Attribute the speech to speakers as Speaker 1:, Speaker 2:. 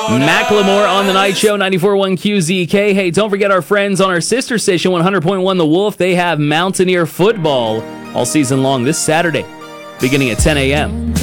Speaker 1: Macklemore on the night show, 94.1 QZK. Hey, don't forget our friends on our sister station, 100.1 The Wolf. They have Mountaineer football all season long this Saturday, beginning at 10 a.m.